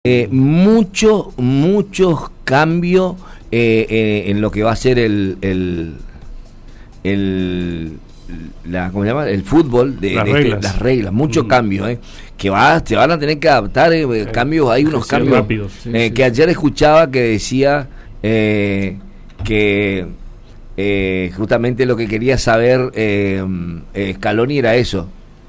Muchos cambios en lo que va a ser ¿cómo se llama? El fútbol las reglas, muchos cambios, que se van a tener que adaptar, cambios, hay unos cambios rápidos. que ayer escuchaba que decía que justamente lo que quería saber Scaloni era eso.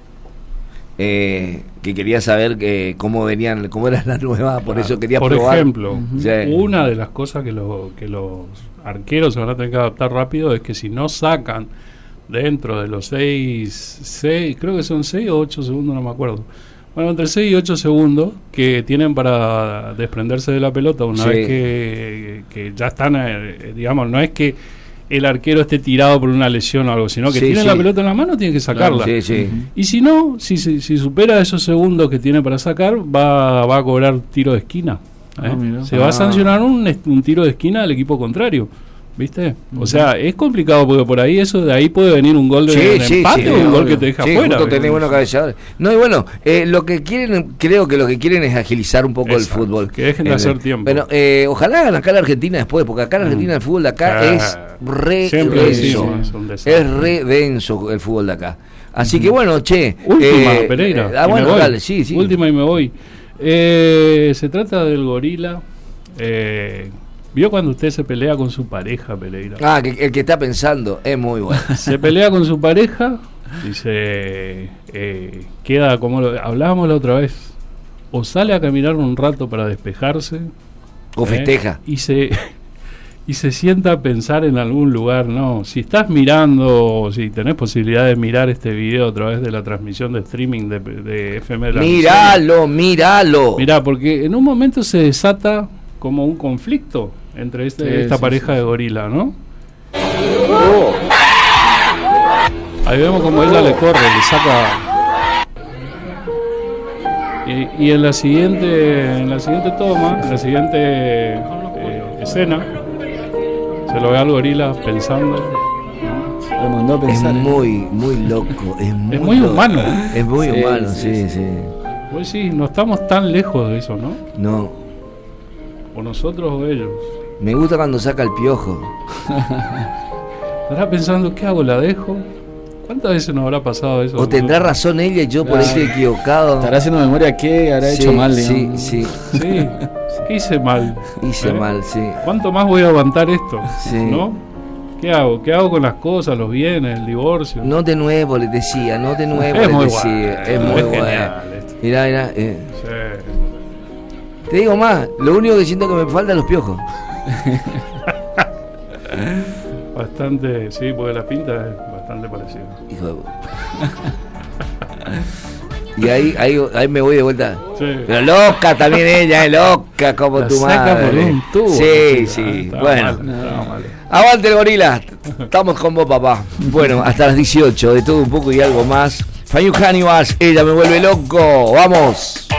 Que quería saber cómo eran las nuevas, por eso quería probar. Por ejemplo, Sí. una de las cosas que los arqueros se van a tener que adaptar rápido es que si no sacan dentro de los 6, creo que son 6 o 8 segundos, no me acuerdo. Bueno, entre 6 y 8 segundos que tienen para desprenderse de la pelota una vez que ya están, digamos, no es que el arquero esté tirado por una lesión o algo, sino que tiene la pelota en la mano, tiene que sacarla. Y si no, si supera esos segundos que tiene para sacar, va a cobrar tiro de esquina. Se va a sancionar un tiro de esquina al equipo contrario. ¿Viste? O sea, es complicado porque por ahí de ahí puede venir un gol de empate o un gol que te deja fuera. Justo tenés buenos cabezadores. No, y bueno, lo que quieren, creo que lo que quieren es agilizar un poco el fútbol. Que dejen de hacer tiempo. Bueno, ojalá hagan acá en la Argentina después, porque acá en Argentina el fútbol de acá es re denso. Es re denso el fútbol de acá. Así que bueno, última, Pereira. Bueno, dale, sí. Última y me voy. Se trata del gorila. ¿Vio cuando usted se pelea con su pareja, Pereira? El que está pensando es muy bueno. Se pelea con su pareja y queda como hablábamos la otra vez. O sale a caminar un rato para despejarse. O festeja. Y se sienta a pensar en algún lugar, ¿no? Si estás mirando, si tenés posibilidad de mirar este video a través de la transmisión de streaming de FM. Míralo. Mirá, porque en un momento se desata como un conflicto entre esta pareja de gorila, ¿no? Ahí vemos como ella le corre, le saca. Y en la siguiente toma, en la siguiente escena, se lo ve al gorila pensando. Lo mandó a pensar. Es muy loco. Es muy humano. Es muy humano, sí. Pues sí, no estamos tan lejos de eso, ¿no? No. O nosotros o ellos. Me gusta cuando saca el piojo. Estará pensando, ¿qué hago? ¿La dejo? ¿Cuántas veces nos habrá pasado eso? O tendrá razón ella y yo por ahí estoy equivocado. Estará haciendo memoria qué habrá hecho mal, digamos. Sí. ¿Qué hice mal? Hice mal, sí. ¿Cuánto más voy a aguantar esto? Sí. ¿No? ¿Qué hago? ¿Qué hago con las cosas, los bienes, el divorcio? No de nuevo, les decía, Es muy bueno. Mirá. Sí. Te digo más, lo único que siento que me falta es los piojos. Bastante, sí, porque la pinta es bastante parecida. Hijo de... Y ahí me voy de vuelta. Sí. Pero loca también ella, loca como la tu saca madre. Por un tubo, Sí. Bueno. Mal. Aguante el gorila. Estamos con vos, papá. Bueno, hasta las 18, de todo un poco y algo más. Fayú Hannibal, ella me vuelve loco. Vamos.